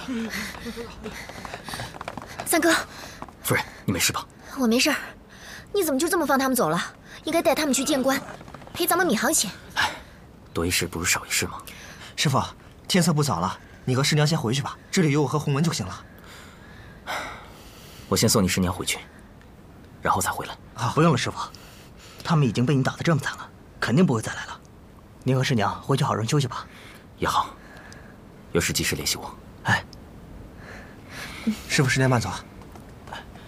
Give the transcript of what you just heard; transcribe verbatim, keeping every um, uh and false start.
三哥， 夫人，你没事吧？ 我没事儿。你怎么就这么放他们走了？应该带他们去见官，赔咱们闵行钱。 哎，多一事不如少一事嘛。 师傅，天色不早了，你和师娘先回去吧，这里有我和洪文就行了。 我先送你师娘回去，然后再回来。 啊，不用了，师傅，他们已经被你打得这么惨了，肯定不会再来了。您和师娘回去好生休息吧。 也好，有事及时联系我。 哎，师傅，师娘慢走啊。